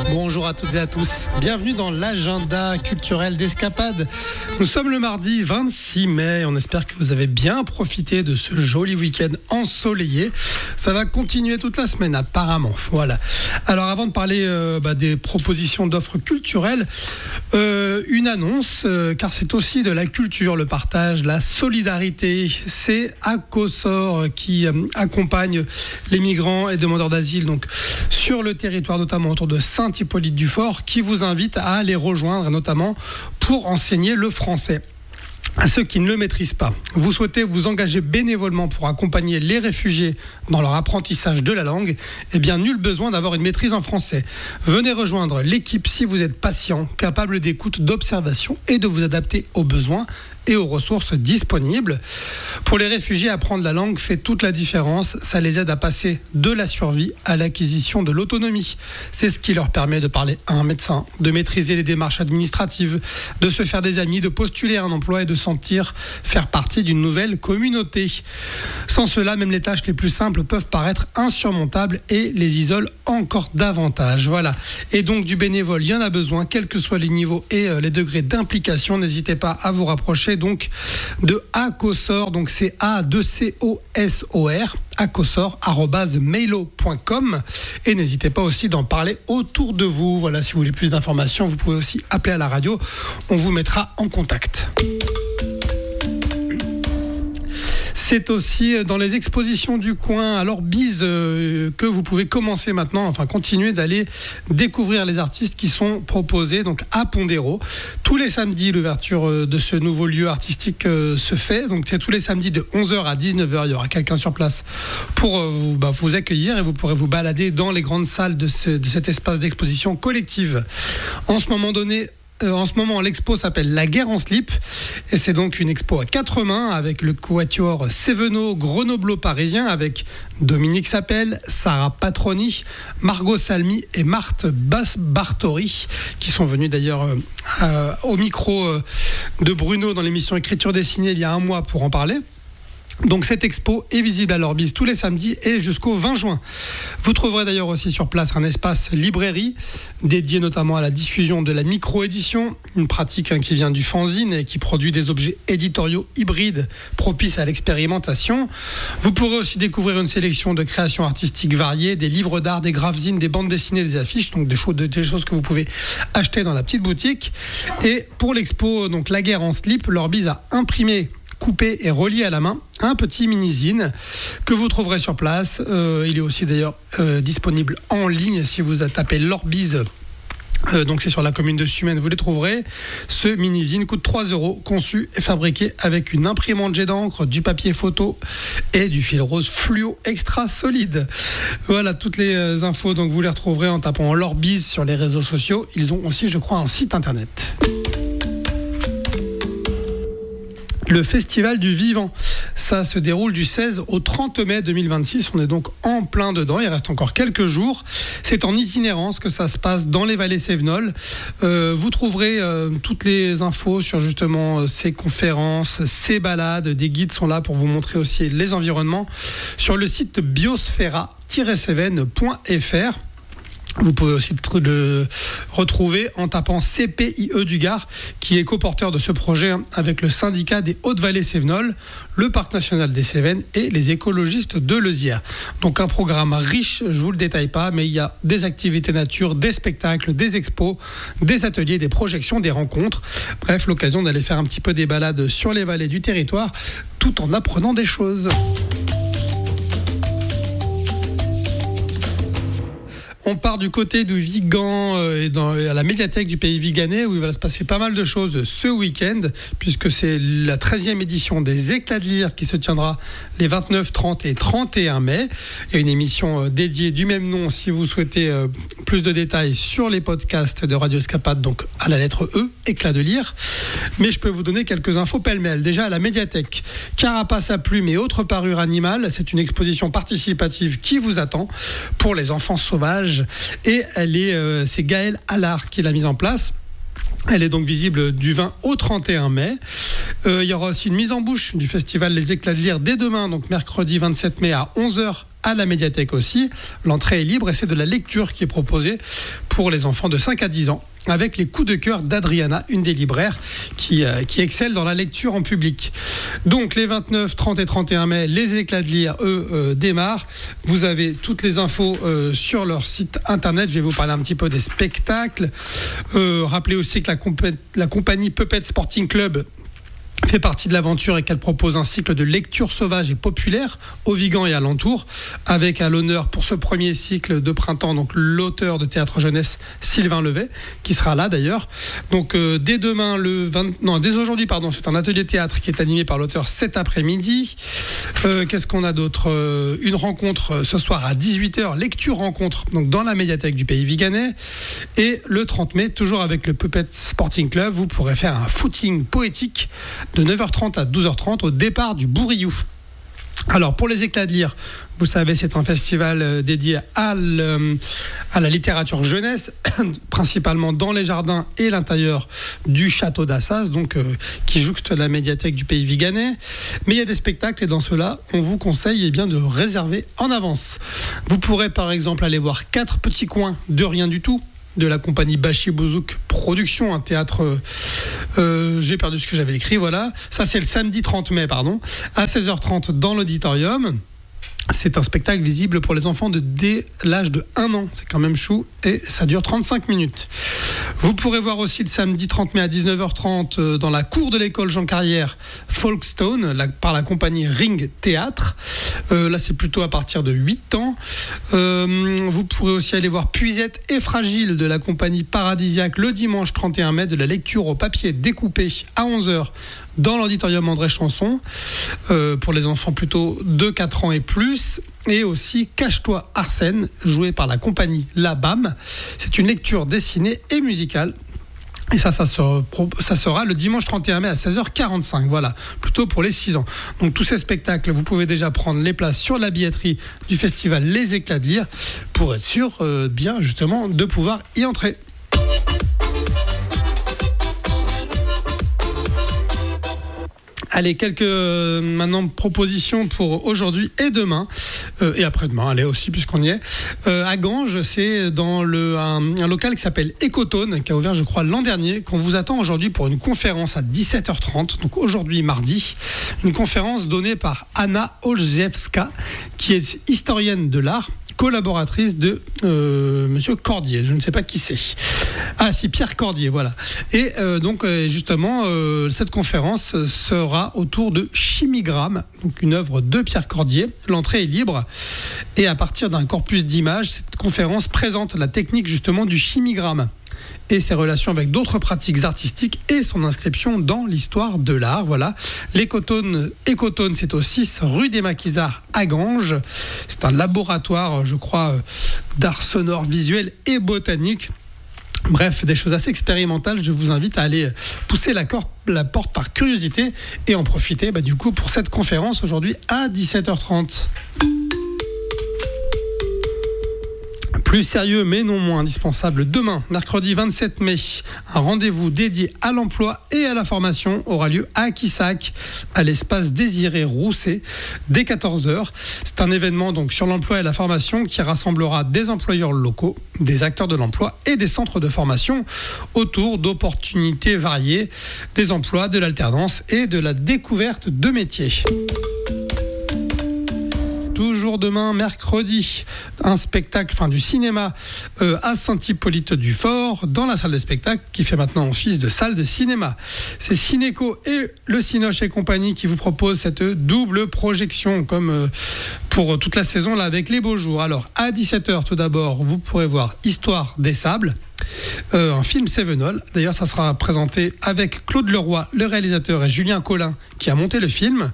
Bonjour à toutes et à tous, bienvenue dans l'agenda culturel d'Escapade. Nous sommes le mardi 26 mai, on espère que vous avez bien profité de ce joli week-end ensoleillé. Ça va continuer toute la semaine apparemment, voilà. Alors avant de parler des propositions d'offres culturelles, une annonce, car c'est aussi de la culture, le partage, la solidarité. C'est Acosor qui accompagne les migrants et demandeurs d'asile donc sur le territoire, notamment autour de Saint-Hippolyte-du-Fort, qui vous invite à les rejoindre, notamment pour enseigner le français à ceux qui ne le maîtrisent pas. Vous souhaitez vous engager bénévolement pour accompagner les réfugiés dans leur apprentissage de la langue, eh bien nul besoin d'avoir une maîtrise en français. Venez rejoindre l'équipe si vous êtes patient, capable d'écoute, d'observation et de vous adapter aux besoins et aux ressources disponibles. Pour les réfugiés, apprendre la langue fait toute la différence. Ça les aide à passer de la survie à l'acquisition de l'autonomie. C'est ce qui leur permet de parler à un médecin, de maîtriser les démarches administratives, de se faire des amis, de postuler à un emploi et de sentir faire partie d'une nouvelle communauté. Sans cela, même les tâches les plus simples peuvent paraître insurmontables et les isolent encore davantage. Voilà. Et donc du bénévole, il y en a besoin, quels que soient les niveaux et les degrés d'implication. N'hésitez pas à vous rapprocher donc de Acosor, donc c'est A2COSOR, acosor@mailo.com, et n'hésitez pas aussi d'en parler autour de vous. Voilà, si vous voulez plus d'informations, vous pouvez aussi appeler à la radio, on vous mettra en contact. C'est aussi dans les expositions du coin à l'Orbise que vous pouvez continuer d'aller découvrir les artistes qui sont proposés donc à Pondero. Tous les samedis, l'ouverture de ce nouveau lieu artistique se fait. Donc c'est tous les samedis de 11h à 19h. Il y aura quelqu'un sur place pour vous accueillir et vous pourrez vous balader dans les grandes salles de cet espace d'exposition collective. En ce moment, l'expo s'appelle La Guerre en slip et c'est donc une expo à quatre mains avec le quatuor Cévenot grenoblo-parisien avec Dominique Sapel, Sarah Patroni, Margot Salmi et Marthe Bartori qui sont venus d'ailleurs au micro de Bruno dans l'émission Écriture dessinée il y a un mois pour en parler. Donc cette expo est visible à l'Orbise tous les samedis et jusqu'au 20 juin. Vous trouverez d'ailleurs aussi sur place un espace librairie dédié notamment à la diffusion de la micro-édition, une pratique qui vient du fanzine et qui produit des objets éditoriaux hybrides propices à l'expérimentation. Vous pourrez aussi découvrir une sélection de créations artistiques variées, des livres d'art, des graphzines, des bandes dessinées, des affiches, donc des choses que vous pouvez acheter dans la petite boutique. Et pour l'expo, donc La Guerre en slip, l'Orbise a imprimé, coupé et relié à la main un petit mini-zine que vous trouverez sur place. Il est aussi d'ailleurs disponible en ligne si vous tapez l'Orbise. Donc c'est sur la commune de Sumène, vous les trouverez. Ce mini-zine coûte 3 €, conçu et fabriqué avec une imprimante jet d'encre, du papier photo et du fil rose fluo extra solide. Voilà, toutes les infos, donc vous les retrouverez en tapant l'Orbise sur les réseaux sociaux. Ils ont aussi, je crois, un site internet. Le Festival du Vivant, ça se déroule du 16 au 30 mai 2026. On est donc en plein dedans. Il reste encore quelques jours. C'est en itinérance que ça se passe dans les vallées cévenoles. Vous trouverez toutes les infos sur justement ces conférences, ces balades. Des guides sont là pour vous montrer aussi les environnements sur le site biosphera-cévennes.fr. Vous pouvez aussi le retrouver en tapant CPIE du Gard, qui est coporteur de ce projet avec le syndicat des Hautes-Vallées Cévenols, le Parc national des Cévennes et les écologistes de Leuzière. Donc un programme riche, je ne vous le détaille pas, mais il y a des activités nature, des spectacles, des expos, des ateliers, des projections, des rencontres. Bref, l'occasion d'aller faire un petit peu des balades sur les vallées du territoire, tout en apprenant des choses. On part du côté du Vigan et à la médiathèque du Pays Viganais où il va se passer pas mal de choses ce week-end puisque c'est la 13e édition des Éclats de Lire qui se tiendra les 29, 30 et 31 mai. Il y a une émission dédiée du même nom si vous souhaitez plus de détails sur les podcasts de Radio Escapade, donc à la lettre E, Éclats de Lire. Mais je peux vous donner quelques infos pêle-mêle. Déjà à la médiathèque, Carapace à plumes et autres parures animales, c'est une exposition participative qui vous attend pour les enfants sauvages. Et c'est Gaëlle Allard qui l'a mise en place. Elle est donc visible du 20 au 31 mai. Il y aura aussi une mise en bouche du festival Les Éclats de Lire dès demain, donc mercredi 27 mai à 11h à la médiathèque aussi. L'entrée est libre et c'est de la lecture qui est proposée pour les enfants de 5 à 10 ans, avec les coups de cœur d'Adriana, une des libraires qui excelle dans la lecture en public. Donc les 29, 30 et 31 mai, les éclats de lire, démarrent. Vous avez toutes les infos sur leur site internet. Je vais vous parler un petit peu des spectacles. Rappelez aussi que la compagnie Puppet Sporting Club fait partie de l'aventure et qu'elle propose un cycle de lecture sauvage et populaire au Vigan et alentour, avec à l'honneur pour ce premier cycle de printemps donc l'auteur de théâtre jeunesse Sylvain Levet, qui sera là d'ailleurs. Donc dès aujourd'hui c'est un atelier théâtre qui est animé par l'auteur cet après-midi. Qu'est-ce qu'on a d'autre? Une rencontre ce soir à 18h, lecture rencontre donc dans la médiathèque du Pays Viganais. Et le 30 mai, toujours avec le Puppet Sporting Club, vous pourrez faire un footing poétique de 9h30 à 12h30 au départ du Bourriou. Alors pour les éclats de lire, vous savez, c'est un festival dédié à la littérature jeunesse, principalement dans les jardins et l'intérieur du château d'Assas, donc qui jouxte la médiathèque du Pays Viganais. Mais il y a des spectacles et dans ceux-là, on vous conseille bien de réserver en avance. Vous pourrez par exemple aller voir 4 petits coins de rien du tout de la compagnie Bachi Bouzouk Production, un théâtre, j'ai perdu ce que j'avais écrit, voilà. Ça, c'est le samedi 30 mai, à 16h30 dans l'auditorium. C'est un spectacle visible pour les enfants dès l'âge de 1 an. C'est quand même chou et ça dure 35 minutes. Vous pourrez voir aussi le samedi 30 mai à 19h30 dans la cour de l'école Jean Carrière, Folkstone, par la compagnie Ring Théâtre. Là, c'est plutôt à partir de 8 ans. Vous pourrez aussi aller voir Puisette et Fragile de la compagnie Paradisiaque le dimanche 31 mai, de la lecture au papier découpé à 11h dans l'auditorium André Chanson, pour les enfants plutôt de 4 ans et plus. Et aussi Cache-toi Arsène, joué par la compagnie La BAM. C'est une lecture dessinée et musicale. Et ça sera le dimanche 31 mai à 16h45, voilà, plutôt pour les 6 ans. Donc tous ces spectacles, vous pouvez déjà prendre les places sur la billetterie du festival Les Éclats de Lire pour être sûr, bien justement, de pouvoir y entrer. Allez, quelques maintenant propositions pour aujourd'hui et demain, et après-demain, allez aussi puisqu'on y est. À Ganges, c'est dans un local qui s'appelle Ecotone, qui a ouvert je crois l'an dernier, qu'on vous attend aujourd'hui pour une conférence à 17h30, donc aujourd'hui mardi, une conférence donnée par Anna Olszewska, qui est historienne de l'art, collaboratrice de Monsieur Cordier, je ne sais pas qui c'est. Ah si, Pierre Cordier, voilà. Et donc justement, cette conférence sera autour de Chimigramme, donc une œuvre de Pierre Cordier. L'entrée est libre et à partir d'un corpus d'images, cette conférence présente la technique justement du chimigramme et ses relations avec d'autres pratiques artistiques et son inscription dans l'histoire de l'art. Voilà. L'Ecotone, c'est au 6 rue des Maquisards à Ganges. C'est un laboratoire, je crois, d'art sonore, visuel et botanique. Bref, des choses assez expérimentales. Je vous invite à aller pousser la porte par curiosité et en profiter du coup pour cette conférence aujourd'hui à 17h30. Plus sérieux mais non moins indispensable, demain, mercredi 27 mai, un rendez-vous dédié à l'emploi et à la formation aura lieu à Quissac, à l'espace Désiré Rousset, dès 14h. C'est un événement donc sur l'emploi et la formation qui rassemblera des employeurs locaux, des acteurs de l'emploi et des centres de formation autour d'opportunités variées, des emplois, de l'alternance et de la découverte de métiers. Toujours demain, mercredi, un spectacle, du cinéma à Saint-Hippolyte-du-Fort, dans la salle de spectacle qui fait maintenant office de salle de cinéma. C'est Cinéco et le Cinoche et compagnie qui vous proposent cette double projection, comme pour toute la saison, là, avec les beaux jours. Alors, à 17h, tout d'abord, vous pourrez voir Histoire des Sables. Un film Cévenol. D'ailleurs, ça sera présenté avec Claude Leroy, le réalisateur, et Julien Collin, qui a monté le film.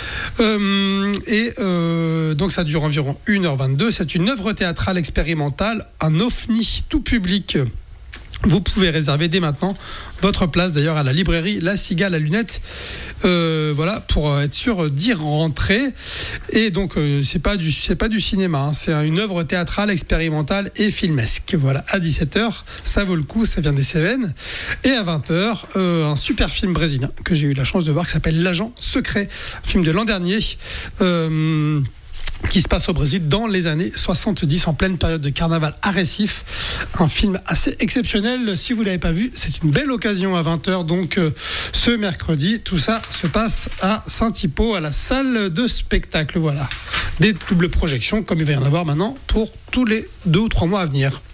Donc, ça dure environ 1h22. C'est une œuvre théâtrale expérimentale, un ovni tout public. Vous pouvez réserver dès maintenant votre place, d'ailleurs, à la librairie La Cigale à Lunettes. Voilà, pour être sûr d'y rentrer. Et donc, c'est pas du cinéma, c'est une œuvre théâtrale expérimentale et filmesque. Voilà, à 17h, ça vaut le coup, ça vient des Cévennes. Et à 20h, un super film brésilien que j'ai eu la chance de voir qui s'appelle L'Agent Secret, un film de l'an dernier. qui se passe au Brésil dans les années 70, en pleine période de carnaval à Recife. Un film assez exceptionnel. Si vous ne l'avez pas vu, c'est une belle occasion à 20h. Donc ce mercredi, tout ça se passe à Saint-Hippo, à la salle de spectacle. Voilà, des doubles projections comme il va y en avoir maintenant pour tous les 2 ou 3 mois à venir.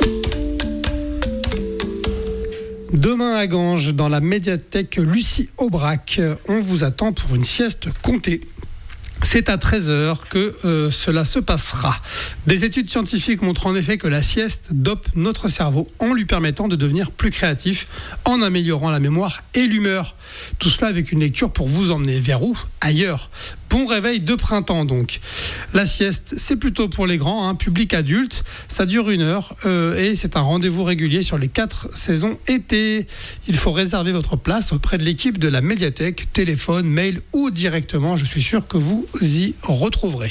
Demain à Ganges, dans la médiathèque Lucie Aubrac, on vous attend pour une sieste comptée. C'est à 13h que cela se passera. Des études scientifiques montrent en effet que la sieste dope notre cerveau en lui permettant de devenir plus créatif, en améliorant la mémoire et l'humeur. Tout cela avec une lecture pour vous emmener vers où ? Ailleurs. Bon réveil de printemps donc. La sieste, c'est plutôt pour les grands, public adulte. Ça dure 1 heure et c'est un rendez-vous régulier sur les 4 saisons été. Il faut réserver votre place auprès de l'équipe de la médiathèque, téléphone, mail ou directement. Je suis sûr que vous y retrouverez.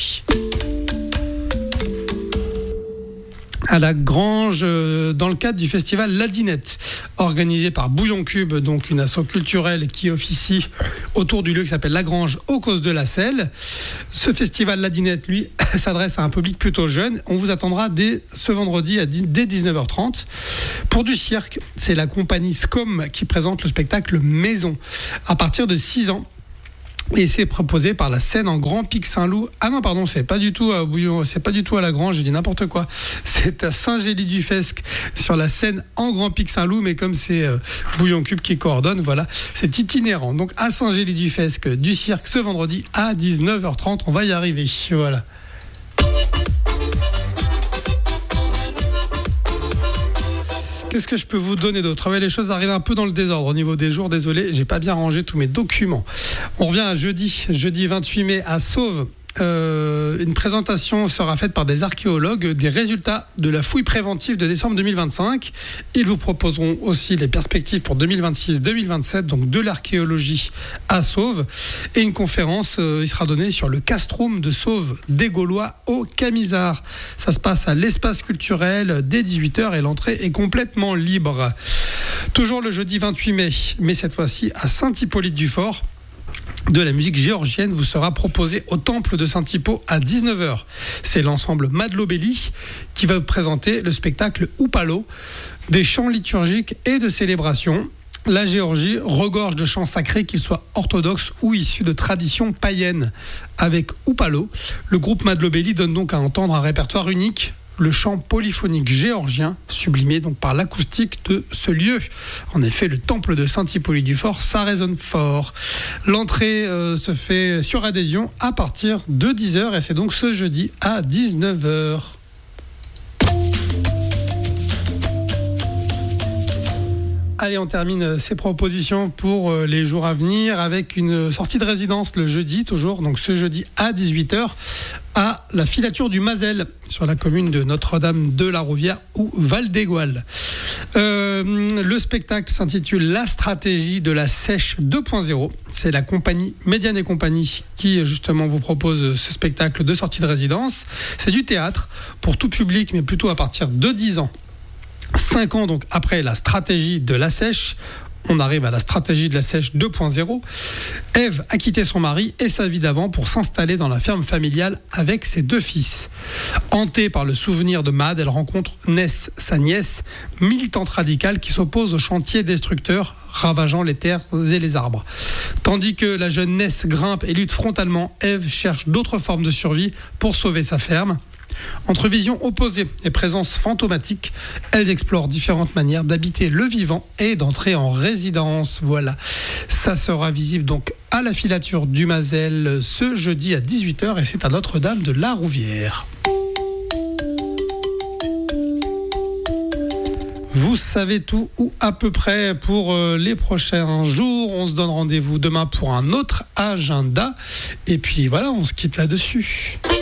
À la Grange, dans le cadre du festival La Dinette, organisé par Bouillon Cube, donc une asso culturelle qui officie autour du lieu qui s'appelle La Grange aux causes de la Selle. Ce festival La Dinette, lui, s'adresse à un public plutôt jeune. On vous attendra dès ce vendredi dès 19h30. Pour du cirque, c'est la compagnie SCOM qui présente le spectacle Maison. À partir de 6 ans, et c'est proposé par la scène en Grand Pic Saint-Loup. Ah non, pardon, c'est pas du tout à Bouillon, c'est pas du tout à la Grange, j'ai dit n'importe quoi. C'est à Saint-Gély-du-Fesque, sur la scène en Grand Pic Saint-Loup, mais comme c'est Bouillon Cube qui coordonne, voilà, c'est itinérant. Donc à Saint-Gély-du-Fesque, du cirque ce vendredi à 19h30, on va y arriver. Voilà. Qu'est-ce que je peux vous donner d'autre ? Les choses arrivent un peu dans le désordre au niveau des jours. Désolé, j'ai pas bien rangé tous mes documents. On revient à jeudi 28 mai à Sauve. Une présentation sera faite par des archéologues des résultats de la fouille préventive de décembre 2025. Ils vous proposeront aussi les perspectives pour 2026-2027, donc de l'archéologie à Sauve. Et une conférence, il sera donnée sur le castrum de Sauve des Gaulois au Camisard. Ça se passe à l'espace culturel dès 18h et l'entrée est complètement libre. Toujours le jeudi 28 mai, mais cette fois-ci à Saint-Hippolyte-du-Fort. De la musique géorgienne vous sera proposée au temple de Saint-Hippo à 19h. C'est l'ensemble Madlobeli qui va vous présenter le spectacle Upalo, des chants liturgiques et de célébrations. La Géorgie regorge de chants sacrés, qu'ils soient orthodoxes ou issus de traditions païennes. Avec Upalo, le groupe Madlobeli donne donc à entendre un répertoire unique, le chant polyphonique géorgien, sublimé donc par l'acoustique de ce lieu. En effet, le temple de Saint-Hippolyte-du-Fort, ça résonne fort. L'entrée se fait sur adhésion à partir de 10h et c'est donc ce jeudi à 19h. Allez, on termine ces propositions pour les jours à venir avec une sortie de résidence le jeudi, toujours, donc ce jeudi à 18h, à la filature du Mazel, sur la commune de Notre-Dame-de-la-Rouvière ou Val-d'Égoal. Le spectacle s'intitule La stratégie de la sèche 2.0. C'est la compagnie Médiane et Compagnie qui justement vous propose ce spectacle de sortie de résidence. C'est du théâtre pour tout public, mais plutôt à partir de 10 ans. 5 ans donc après la stratégie de la sèche, on arrive à la stratégie de la sèche 2.0. Ève a quitté son mari et sa vie d'avant pour s'installer dans la ferme familiale avec ses 2 fils. Hantée par le souvenir de Mad, elle rencontre Ness, sa nièce, militante radicale qui s'oppose aux chantiers destructeurs ravageant les terres et les arbres. Tandis que la jeune Ness grimpe et lutte frontalement, Ève cherche d'autres formes de survie pour sauver sa ferme. Entre visions opposées et présences fantomatiques, elles explorent différentes manières d'habiter le vivant et d'entrer en résidence. Voilà, ça sera visible donc à la filature du Mazel ce jeudi à 18h et c'est à Notre-Dame-de-la-Rouvière. Vous savez tout ou à peu près pour les prochains jours. On se donne rendez-vous demain pour un autre agenda. Et puis voilà, on se quitte là-dessus.